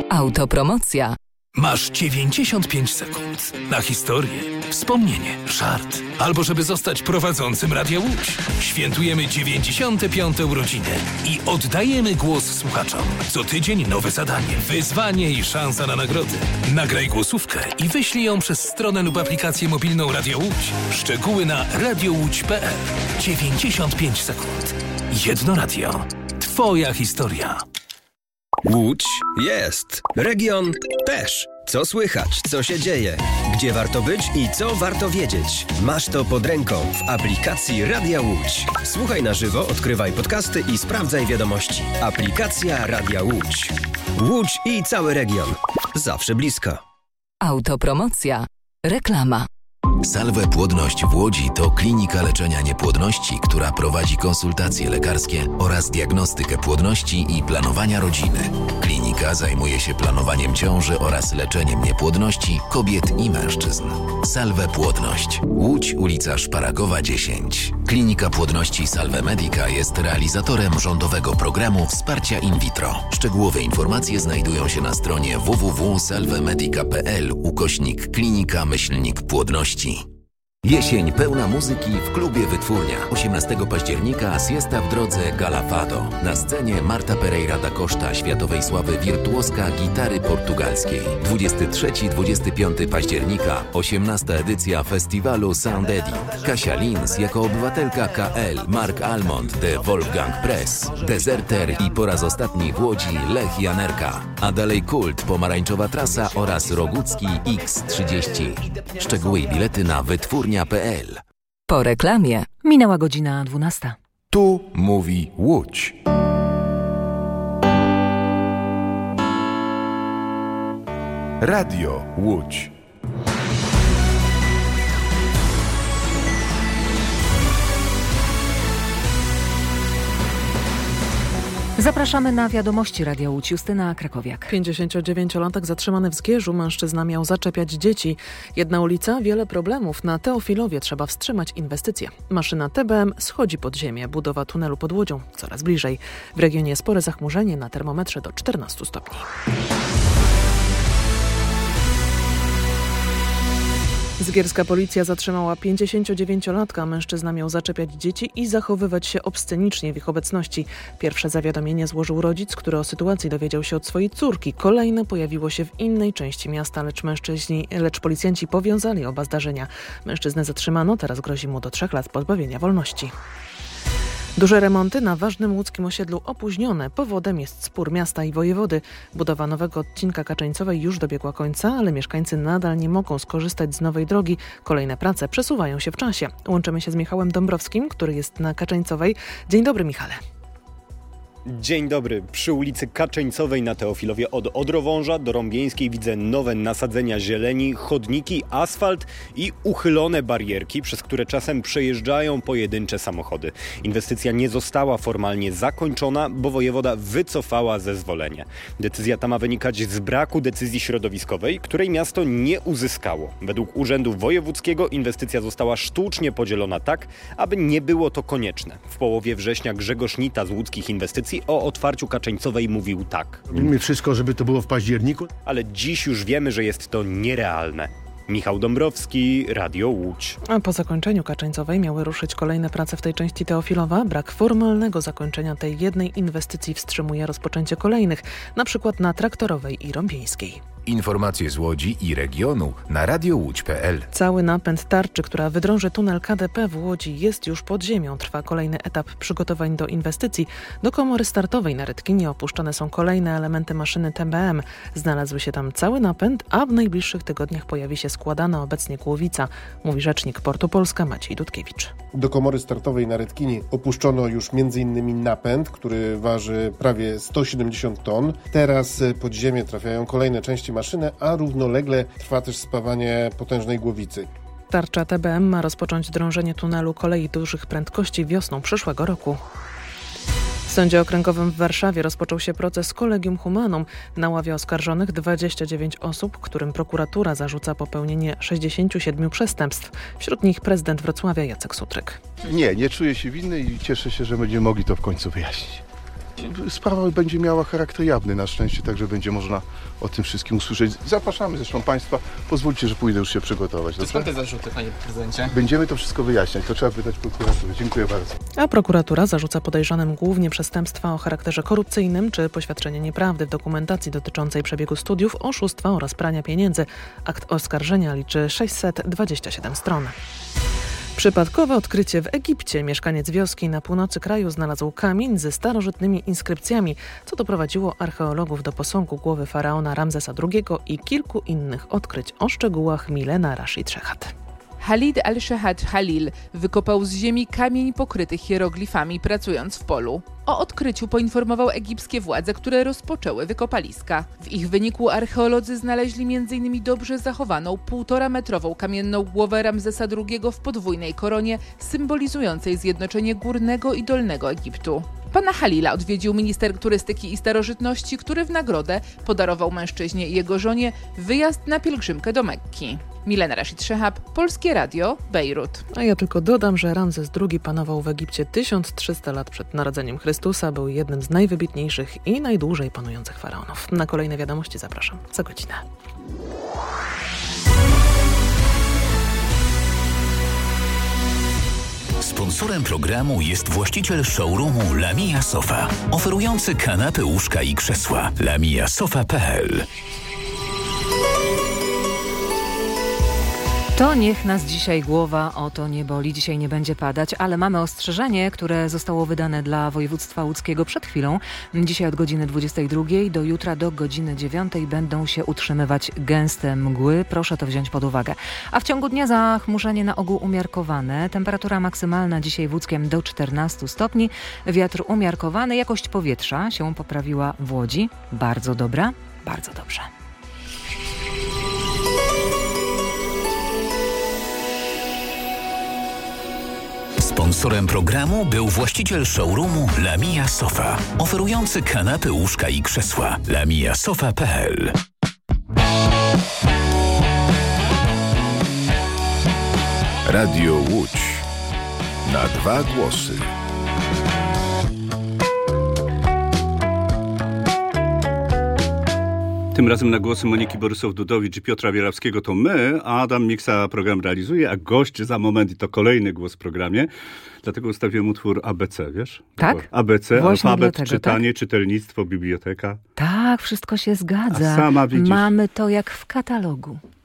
Autopromocja. Masz 95 sekund na historię, wspomnienie, żart, albo żeby zostać prowadzącym Radia Łódź. Świętujemy 95. urodziny i oddajemy głos słuchaczom. Co tydzień nowe zadanie, wyzwanie i szansa na nagrody. Nagraj głosówkę i wyślij ją przez stronę lub aplikację mobilną Radia Łódź. Szczegóły na radiołódź.pl. 95 sekund. Jedno radio. Twoja historia. Łódź jest. Region też. Co słychać, co się dzieje, gdzie warto być i co warto wiedzieć. Masz to pod ręką w aplikacji Radia Łódź. Słuchaj na żywo, odkrywaj podcasty i sprawdzaj wiadomości. Aplikacja Radia Łódź. Łódź i cały region. Zawsze blisko. Autopromocja. Reklama. Salve Płodność w Łodzi to klinika leczenia niepłodności, która prowadzi konsultacje lekarskie oraz diagnostykę płodności i planowania rodziny. Klinika zajmuje się planowaniem ciąży oraz leczeniem niepłodności kobiet i mężczyzn. Salve Płodność. Łódź, ulica Szparagowa 10. Klinika Płodności Salve Medica jest realizatorem rządowego programu wsparcia in vitro. Szczegółowe informacje znajdują się na stronie www.salvemedica.pl/klinika-płodności. Jesień pełna muzyki w klubie Wytwórnia. 18 października siesta w drodze Galafado. Na scenie Marta Pereira da Costa, światowej sławy wirtuoska gitary portugalskiej. 23-25 października 18 edycja festiwalu Sound Eddy. Kasia Lins jako obywatelka KL, Mark Almond de Wolfgang Press, Deserter i po raz ostatni w Łodzi Lech Janerka. A dalej Kult, Pomarańczowa Trasa oraz Rogucki X30. Szczegóły i bilety na wytwórnia.pl. Po reklamie. Minęła godzina 12. Tu mówi Łódź. Radio Łódź. Zapraszamy na wiadomości Radia Łódź. Justyna Krakowiak. 59-latek zatrzymany w Zgierzu. Mężczyzna miał zaczepiać dzieci. Jedna ulica, wiele problemów. Na Teofilowie trzeba wstrzymać inwestycje. Maszyna TBM schodzi pod ziemię. Budowa tunelu pod Łodzią coraz bliżej. W regionie spore zachmurzenie, na termometrze do 14 stopni. Zgierska policja zatrzymała 59-latka. Mężczyzna miał zaczepiać dzieci i zachowywać się obscenicznie w ich obecności. Pierwsze zawiadomienie złożył rodzic, który o sytuacji dowiedział się od swojej córki. Kolejne pojawiło się w innej części miasta, lecz policjanci powiązali oba zdarzenia. Mężczyznę zatrzymano, teraz grozi mu do 3 lat pozbawienia wolności. Duże remonty na ważnym łódzkim osiedlu opóźnione. Powodem jest spór miasta i wojewody. Budowa nowego odcinka Kaczeńcowej już dobiegła końca, ale mieszkańcy nadal nie mogą skorzystać z nowej drogi. Kolejne prace przesuwają się w czasie. Łączymy się z Michałem Dąbrowskim, który jest na Kaczeńcowej. Dzień dobry, Michale. Dzień dobry. Przy ulicy Kaczeńcowej na Teofilowie od Odrowąża do Rąbieńskiej widzę nowe nasadzenia zieleni, chodniki, asfalt i uchylone barierki, przez które czasem przejeżdżają pojedyncze samochody. Inwestycja nie została formalnie zakończona, bo wojewoda wycofała zezwolenie. Decyzja ta ma wynikać z braku decyzji środowiskowej, której miasto nie uzyskało. Według Urzędu Wojewódzkiego inwestycja została sztucznie podzielona tak, aby nie było to konieczne. W połowie września Grzegorz Nita z Łódzkich Inwestycji o otwarciu Kaczeńcowej mówił tak. Robimy wszystko, żeby to było w październiku. Ale dziś już wiemy, że jest to nierealne. Michał Dąbrowski, Radio Łódź. A po zakończeniu Kaczeńcowej miały ruszyć kolejne prace w tej części Teofilowa. Brak formalnego zakończenia tej jednej inwestycji wstrzymuje rozpoczęcie kolejnych, na przykład na Traktorowej i Rąbieńskiej. Informacje z Łodzi i regionu na radiołódź.pl. Cały napęd tarczy, która wydrąży tunel KDP w Łodzi, jest już pod ziemią. Trwa kolejny etap przygotowań do inwestycji. Do komory startowej na Rytkinie opuszczone są kolejne elementy maszyny TBM. Znalazły się tam cały napęd, a w najbliższych tygodniach pojawi się składana obecnie głowica, mówi rzecznik Portu Polska Maciej Dudkiewicz. Do komory startowej na Rytkinie opuszczono już m.in. napęd, który waży prawie 170 ton. Teraz pod ziemię trafiają kolejne części maszyny, a równolegle trwa też spawanie potężnej głowicy. Tarcza TBM ma rozpocząć drążenie tunelu kolei dużych prędkości wiosną przyszłego roku. W Sądzie Okręgowym w Warszawie rozpoczął się proces Collegium Humanum. Na ławie oskarżonych 29 osób, którym prokuratura zarzuca popełnienie 67 przestępstw. Wśród nich prezydent Wrocławia Jacek Sutryk. Nie czuję się winny i cieszę się, że będziemy mogli to w końcu wyjaśnić. Sprawa będzie miała charakter jawny na szczęście, także będzie można o tym wszystkim usłyszeć. Zapraszamy zresztą Państwa. Pozwólcie, że pójdę już się przygotować. To skąd te zarzuty, panie prezydencie? Będziemy to wszystko wyjaśniać. To trzeba pytać prokuraturę. Dziękuję bardzo. A prokuratura zarzuca podejrzanym głównie przestępstwa o charakterze korupcyjnym czy poświadczenie nieprawdy w dokumentacji dotyczącej przebiegu studiów, oszustwa oraz prania pieniędzy. Akt oskarżenia liczy 627 stron. Przypadkowe odkrycie w Egipcie. Mieszkaniec wioski na północy kraju znalazł kamień ze starożytnymi inskrypcjami, co doprowadziło archeologów do posągu głowy faraona Ramzesa II i kilku innych odkryć. O szczegółach Milena Rashid-Szechat. Khalid al-Shehad Khalil wykopał z ziemi kamień pokryty hieroglifami, pracując w polu. O odkryciu poinformował egipskie władze, które rozpoczęły wykopaliska. W ich wyniku archeolodzy znaleźli m.in. dobrze zachowaną 1,5-metrową kamienną głowę Ramzesa II w podwójnej koronie, symbolizującej zjednoczenie Górnego i Dolnego Egiptu. Pana Khalila odwiedził minister turystyki i starożytności, który w nagrodę podarował mężczyźnie i jego żonie wyjazd na pielgrzymkę do Mekki. Milena Rashid-Szehab, Polskie Radio, Bejrut. A ja tylko dodam, że Ramzes II panował w Egipcie 1300 lat przed narodzeniem Chrystusa. Był jednym z najwybitniejszych i najdłużej panujących faraonów. Na kolejne wiadomości zapraszam za godzinę. Sponsorem programu jest właściciel showroomu Lamia Sofa, oferujący kanapy, łóżka i krzesła. lamiasofa.pl. To niech nas dzisiaj głowa o to nie boli. Dzisiaj nie będzie padać, ale mamy ostrzeżenie, które zostało wydane dla województwa łódzkiego przed chwilą. Dzisiaj od godziny 22 do jutra do godziny 9 będą się utrzymywać gęste mgły. Proszę to wziąć pod uwagę. A w ciągu dnia zachmurzenie na ogół umiarkowane. Temperatura maksymalna dzisiaj w Łódzkiem do 14 stopni. Wiatr umiarkowany. Jakość powietrza się poprawiła w Łodzi. Bardzo dobra, bardzo dobrze. Sponsorem programu był właściciel showroomu Lamia Sofa, oferujący kanapy, łóżka i krzesła. lamiasofa.pl. Radio Łódź. Na dwa głosy. Tym razem na głosy Moniki Borysow-Dudowicz i Piotra Bielawskiego to my, a Adam Miksa program realizuje, a gość za moment i to kolejny głos w programie. Dlatego ustawiłem utwór ABC, wiesz? Tak? ABC, właśnie alfabet, dlatego, czytanie, tak? Czytelnictwo, biblioteka. Tak, wszystko się zgadza. A sama widzisz. Mamy to jak w katalogu.